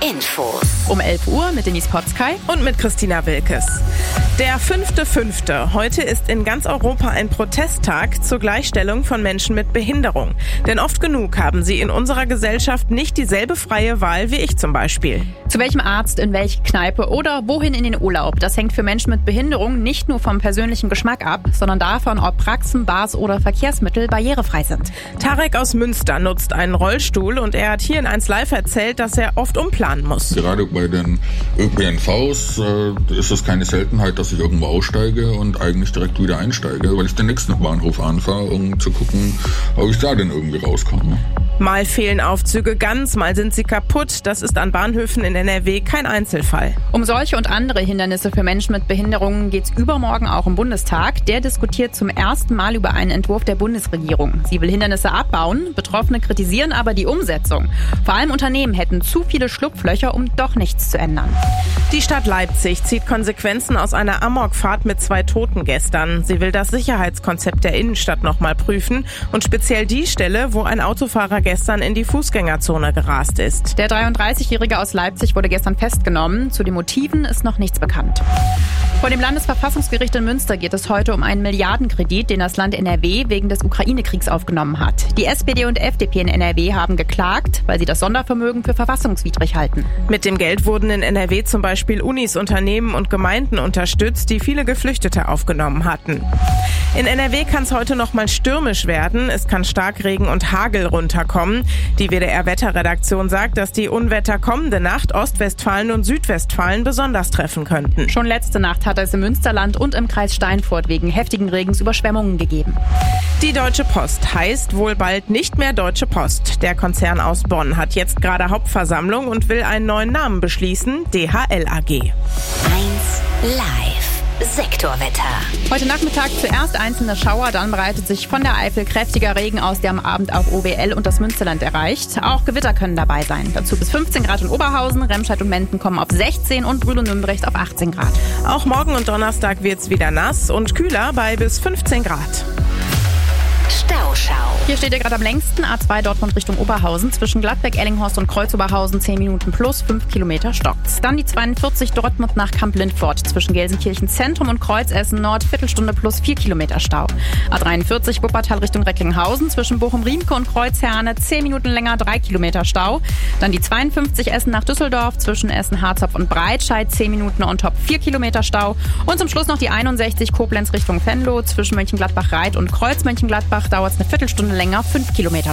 Infos. Um 11 Uhr mit Denise Potzkei und mit Christina Wilkes. Der 5.5. Heute ist in ganz Europa ein Protesttag zur Gleichstellung von Menschen mit Behinderung. Denn oft genug haben sie in unserer Gesellschaft nicht dieselbe freie Wahl wie ich zum Beispiel. Zu welchem Arzt, in welche Kneipe oder wohin in den Urlaub, das hängt für Menschen mit Behinderung nicht nur vom persönlichen Geschmack ab, sondern davon, ob Praxen, Bars oder Verkehrsmittel barrierefrei sind. Tarek aus Münster nutzt einen Rollstuhl und er hat hier in 1 Live erzählt, dass er oft umplanen muss. Gerade bei den ÖPNVs ist es keine Seltenheit, dass ich irgendwo aussteige und eigentlich direkt wieder einsteige, weil ich den nächsten Bahnhof anfahre, um zu gucken, ob ich da denn irgendwie rauskomme. Mal fehlen Aufzüge ganz, mal sind sie kaputt. Das ist an Bahnhöfen in NRW kein Einzelfall. Um solche und andere Hindernisse für Menschen mit Behinderungen geht's übermorgen auch im Bundestag. Der diskutiert zum ersten Mal über einen Entwurf der Bundesregierung. Sie will Hindernisse abbauen, Betroffene kritisieren aber die Umsetzung. Vor allem Unternehmen hätten zu viele Schlupflöcher, um doch nichts zu ändern. Die Stadt Leipzig zieht Konsequenzen aus einer Amokfahrt mit 2 Toten gestern. Sie will das Sicherheitskonzept der Innenstadt nochmal prüfen und speziell die Stelle, wo ein Autofahrer gestern in die Fußgängerzone gerast ist. Der 33-Jährige aus Leipzig wurde gestern festgenommen. Zu den Motiven ist noch nichts bekannt. Vor dem Landesverfassungsgericht in Münster geht es heute um einen Milliardenkredit, den das Land NRW wegen des Ukraine-Kriegs aufgenommen hat. Die SPD und FDP in NRW haben geklagt, weil sie das Sondervermögen für verfassungswidrig halten. Mit dem Geld wurden in NRW zum Beispiel Unis, Unternehmen und Gemeinden unterstützt, die viele Geflüchtete aufgenommen hatten. In NRW kann es heute noch mal stürmisch werden. Es kann Starkregen und Hagel runterkommen. Die WDR-Wetterredaktion sagt, dass die Unwetter kommende Nacht Ostwestfalen und Südwestfalen besonders treffen könnten. Schon letzte Nacht hat es im Münsterland und im Kreis Steinfurt wegen heftigen Regens Überschwemmungen gegeben. Die Deutsche Post heißt wohl bald nicht mehr Deutsche Post. Der Konzern aus Bonn hat jetzt gerade Hauptversammlung und will einen neuen Namen beschließen, DHL AG. 1 Live. Sektorwetter. Heute Nachmittag zuerst einzelne Schauer, dann breitet sich von der Eifel kräftiger Regen aus, der am Abend auch OWL und das Münsterland erreicht. Auch Gewitter können dabei sein. Dazu bis 15 Grad in Oberhausen, Remscheid und Menden kommen auf 16 und Brühl und Nümbrecht auf 18 Grad. Auch morgen und Donnerstag wird's wieder nass und kühler bei bis 15 Grad. Stauschau. Hier steht ihr gerade am längsten, A2 Dortmund Richtung Oberhausen. Zwischen Gladbeck, Ellinghorst und Kreuzoberhausen 10 Minuten plus 5 Kilometer stockt's. Dann die 42 Dortmund nach Kamp-Lindfort. Zwischen Gelsenkirchen Zentrum und Kreuzessen Nord Viertelstunde plus 4 Kilometer Stau. A43 Wuppertal Richtung Recklinghausen. Zwischen Bochum-Riemke und Kreuzherne 10 Minuten länger 3 Kilometer Stau. Dann die 52 Essen nach Düsseldorf. Zwischen Essen-Harzopf und Breitscheid 10 Minuten on top 4 Kilometer Stau. Und zum Schluss noch die 61 Koblenz Richtung Venlo. Zwischen Mönchengladbach-Reit und Kreuz-Mönchengladbach dauert es eine Viertelstunde länger, 5 Kilometer